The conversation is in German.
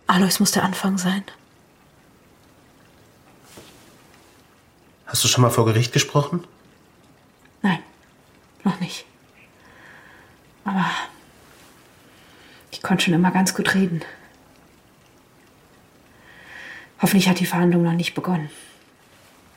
Alois muss der Anfang sein. Hast du schon mal vor Gericht gesprochen? Nein, noch nicht. Aber ich konnte schon immer ganz gut reden. Hoffentlich hat die Verhandlung noch nicht begonnen.